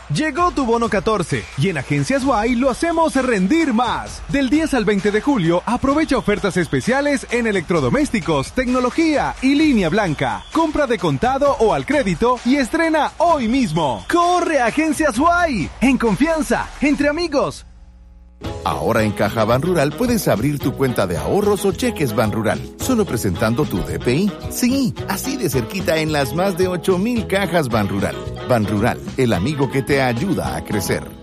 Llegó tu bono 14 y en Agencias Y lo hacemos rendir más. Del 10 al 20 de julio, aprovecha ofertas especiales en electrodomésticos, tecnología y línea blanca. Compra de contado o al crédito y estrena hoy mismo. ¡Corre a Agencias Y! En confianza, entre amigos. Ahora en Caja Banrural puedes abrir tu cuenta de ahorros o cheques Banrural, solo presentando tu DPI. Sí, así de cerquita en las más de 8,000 cajas Banrural. Banrural, el amigo que te ayuda a crecer.